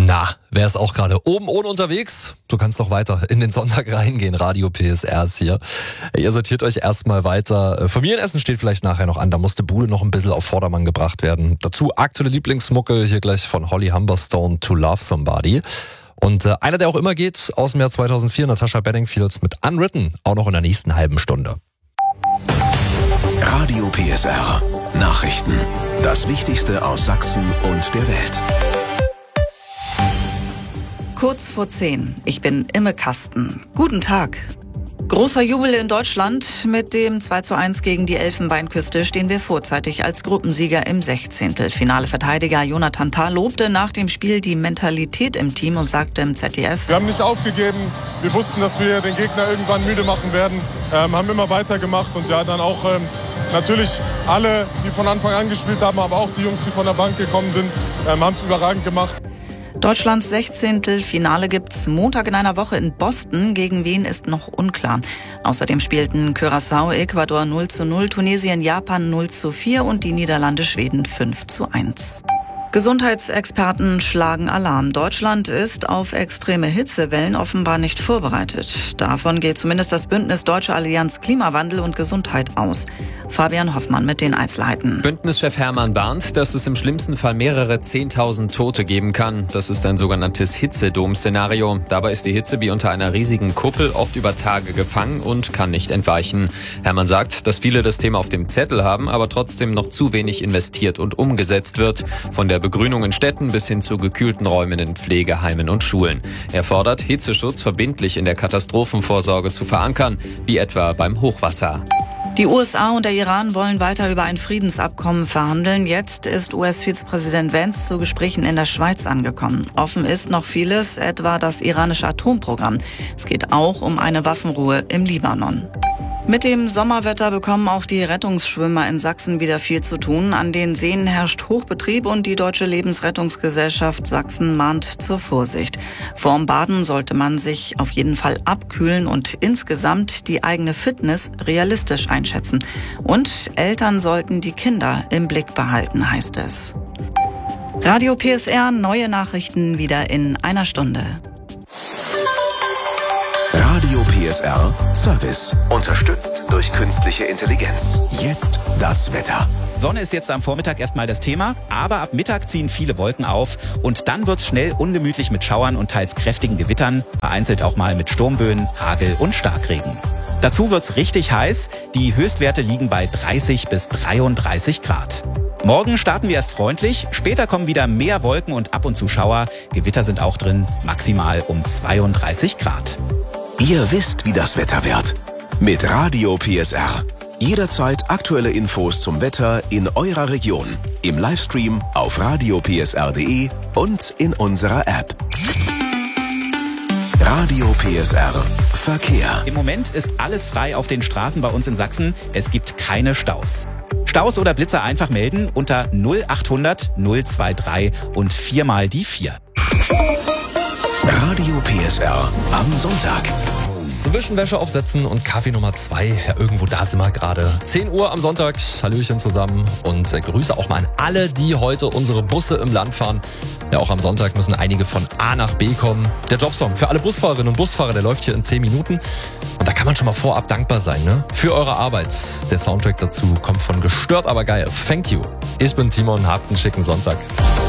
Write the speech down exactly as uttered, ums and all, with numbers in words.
Na, wer ist auch gerade oben ohne unterwegs? Du kannst doch weiter in den Sonntag reingehen. Radio P S R ist hier. Ihr sortiert euch erstmal weiter. Familienessen steht vielleicht nachher noch an. Da musste Bude noch ein bisschen auf Vordermann gebracht werden. Dazu aktuelle Lieblingsmucke hier gleich von Holly Humberstone, To Love Somebody. Und äh, einer, der auch immer geht, aus dem Jahr zweitausendvier, Natasha Bedingfield mit Unwritten, auch noch in der nächsten halben Stunde. Radio P S R. Nachrichten. Das Wichtigste aus Sachsen und der Welt. Kurz vor zehn. Ich bin Imme Kasten. Guten Tag. Großer Jubel in Deutschland. Mit dem zwei zu eins gegen die Elfenbeinküste stehen wir vorzeitig als Gruppensieger im Sechzehntelfinale. Verteidiger Jonathan Tah lobte nach dem Spiel die Mentalität im Team und sagte im Z D F: Wir haben nicht aufgegeben. Wir wussten, dass wir den Gegner irgendwann müde machen werden. Ähm, haben immer weitergemacht und ja, dann auch ähm, natürlich alle, die von Anfang an gespielt haben, aber auch die Jungs, die von der Bank gekommen sind, ähm, haben es überragend gemacht. Deutschlands Sechzehntelfinale gibt's Montag in einer Woche in Boston. Gegen wen ist noch unklar. Außerdem spielten Curaçao, Ecuador null zu null, Tunesien, Japan null zu vier und die Niederlande, Schweden fünf zu eins. Gesundheitsexperten schlagen Alarm. Deutschland ist auf extreme Hitzewellen offenbar nicht vorbereitet. Davon geht zumindest das Bündnis Deutsche Allianz Klimawandel und Gesundheit aus. Fabian Hoffmann mit den Einzelheiten. Bündnischef Hermann warnt, dass es im schlimmsten Fall mehrere zehntausend Tote geben kann. Das ist ein sogenanntes Hitzedom-Szenario. Dabei ist die Hitze wie unter einer riesigen Kuppel oft über Tage gefangen und kann nicht entweichen. Hermann sagt, dass viele das Thema auf dem Zettel haben, aber trotzdem noch zu wenig investiert und umgesetzt wird. Von der Begrünung in Städten bis hin zu gekühlten Räumen in Pflegeheimen und Schulen. Er fordert, Hitzeschutz verbindlich in der Katastrophenvorsorge zu verankern, wie etwa beim Hochwasser. Die U S A und der Iran wollen weiter über ein Friedensabkommen verhandeln. Jetzt ist U S-Vizepräsident Vance zu Gesprächen in der Schweiz angekommen. Offen ist noch vieles, etwa das iranische Atomprogramm. Es geht auch um eine Waffenruhe im Libanon. Mit dem Sommerwetter bekommen auch die Rettungsschwimmer in Sachsen wieder viel zu tun. An den Seen herrscht Hochbetrieb und die Deutsche Lebensrettungsgesellschaft Sachsen mahnt zur Vorsicht. Vorm Baden sollte man sich auf jeden Fall abkühlen und insgesamt die eigene Fitness realistisch einschätzen. Und Eltern sollten die Kinder im Blick behalten, heißt es. Radio P S R, neue Nachrichten wieder in einer Stunde. Radio P S R Service. Unterstützt durch künstliche Intelligenz. Jetzt das Wetter. Sonne ist jetzt am Vormittag erstmal das Thema, aber ab Mittag ziehen viele Wolken auf und dann wird's schnell ungemütlich mit Schauern und teils kräftigen Gewittern, vereinzelt auch mal mit Sturmböen, Hagel und Starkregen. Dazu wird's richtig heiß, die Höchstwerte liegen bei dreißig bis dreiunddreißig Grad. Morgen starten wir erst freundlich, später kommen wieder mehr Wolken und ab und zu Schauer, Gewitter sind auch drin, maximal um zweiunddreißig Grad. Ihr wisst, wie das Wetter wird. Mit Radio P S R. Jederzeit aktuelle Infos zum Wetter in eurer Region. Im Livestream auf radio p s r punkt d e und in unserer App. Radio P S R Verkehr. Im Moment ist alles frei auf den Straßen bei uns in Sachsen. Es gibt keine Staus. Staus oder Blitzer einfach melden unter null achthundert null drei drei und viermal die vier. Radio P S R am Sonntag. Zwischenwäsche aufsetzen und Kaffee Nummer zwei. Ja, irgendwo da sind wir gerade. zehn Uhr am Sonntag. Hallöchen zusammen. Und äh, Grüße auch mal an alle, die heute unsere Busse im Land fahren. Ja, auch am Sonntag müssen einige von A nach B kommen. Der Jobsong für alle Busfahrerinnen und Busfahrer, der läuft hier in zehn Minuten. Und da kann man schon mal vorab dankbar sein, ne? Für eure Arbeit. Der Soundtrack dazu kommt von Gestört, aber geil. Thank you. Ich bin Timon, habt einen schicken Sonntag.